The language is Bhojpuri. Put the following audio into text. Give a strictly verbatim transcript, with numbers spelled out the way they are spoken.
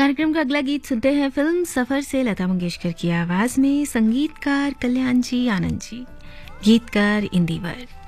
कार्यक्रम का अगला गीत सुनते हैं फिल्म सफर से लता मंगेशकर की आवाज में, संगीतकार कल्याण जी आनंद जी, गीतकार इंदिवर।